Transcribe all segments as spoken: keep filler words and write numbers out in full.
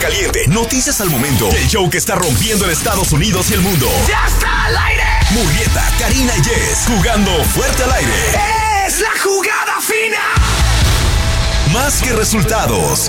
caliente, noticias al momento. El show que está rompiendo en Estados Unidos y el mundo. ¡Ya está al aire! Murrieta, Karina y Jess, jugando fuerte al aire. ¡Es la jugada final! Más que resultados.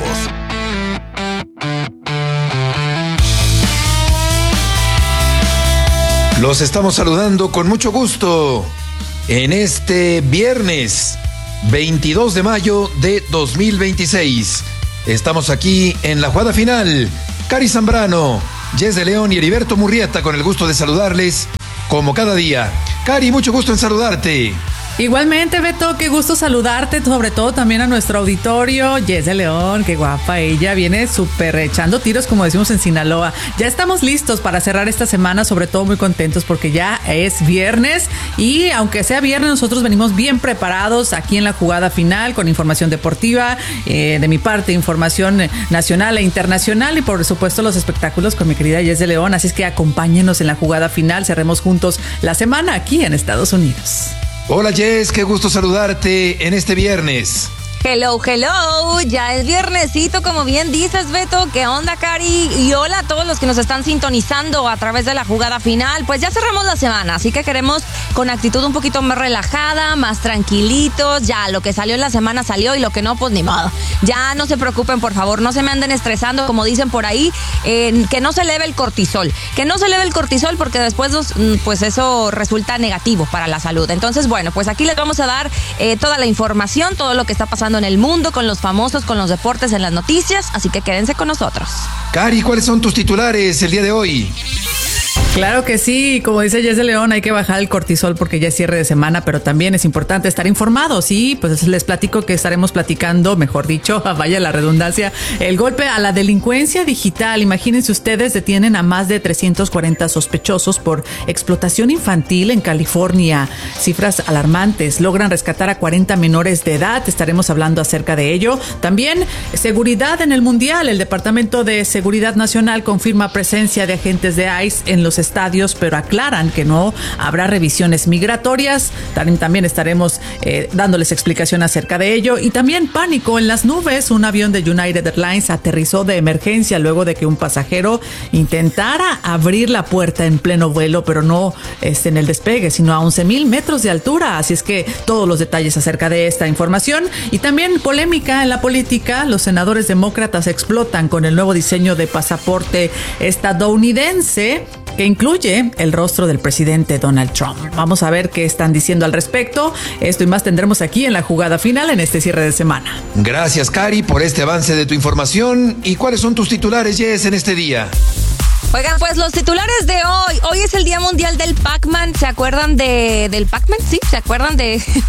Los estamos saludando con mucho gusto en este viernes veintidós de mayo de dos mil veintiséis. Estamos aquí en la jugada final. Cari Zambrano, Jess de León y Heriberto Murrieta con el gusto de saludarles como cada día. Cari, mucho gusto en saludarte. Igualmente, Beto, qué gusto saludarte, sobre todo también a nuestro auditorio. Jess de León, qué guapa ella, viene súper echando tiros, como decimos en Sinaloa. Ya estamos listos para cerrar esta semana, sobre todo muy contentos porque ya es viernes y aunque sea viernes, nosotros venimos bien preparados aquí en la jugada final con información deportiva, eh, de mi parte, información nacional e internacional y por supuesto los espectáculos con mi querida Jess de León. Así es que acompáñenos en la jugada final, cerremos juntos la semana aquí en Estados Unidos. Hola Jess, qué gusto saludarte en este viernes. Hello, hello, ya es viernesito, como bien dices, Beto. ¿Qué onda, Cari? Y hola a todos los que nos están sintonizando a través de la jugada final. Pues ya cerramos la semana, así que queremos con actitud un poquito más relajada, más tranquilitos. Ya, lo que salió en la semana salió y lo que no, pues ni modo. Ya no se preocupen, por favor, no se me anden estresando, como dicen por ahí, eh, que no se eleve el cortisol. Que no se eleve el cortisol porque después, pues eso resulta negativo para la salud. Entonces, bueno, pues aquí les vamos a dar eh, toda la información, todo lo que está pasando en el mundo, con los famosos, con los deportes, en las noticias, así que quédense con nosotros. Cari, ¿cuáles son tus titulares el día de hoy? Claro que sí, como dice Jess de León, hay que bajar el cortisol porque ya es cierre de semana, pero también es importante estar informados y pues les platico que estaremos platicando, mejor dicho, vaya la redundancia, el golpe a la delincuencia digital. Imagínense ustedes, detienen a más de trescientos cuarenta sospechosos por explotación infantil en California. Cifras alarmantes, logran rescatar a cuarenta menores de edad, estaremos hablando acerca de ello. También seguridad en el Mundial, el Departamento de Seguridad Nacional confirma presencia de agentes de I C E en los estadios, pero aclaran que no habrá revisiones migratorias. También estaremos eh, dándoles explicación acerca de ello. Y también pánico en las nubes. Un avión de United Airlines aterrizó de emergencia luego de que un pasajero intentara abrir la puerta en pleno vuelo, pero no este, en el despegue, sino a once mil metros de altura. Así es que todos los detalles acerca de esta información. Y también polémica en la política. Los senadores demócratas explotan con el nuevo diseño de pasaporte estadounidense que incluye el rostro del presidente Donald Trump. Vamos a ver qué están diciendo al respecto. Esto y más tendremos aquí en la jugada final en este cierre de semana. Gracias, Cari, por este avance de tu información. ¿Y cuáles son tus titulares, Jess, en este día? Oigan, pues los titulares de hoy. Hoy es el Día Mundial del Pac-Man. ¿Se acuerdan de del Pac-Man? Sí, ¿se acuerdan de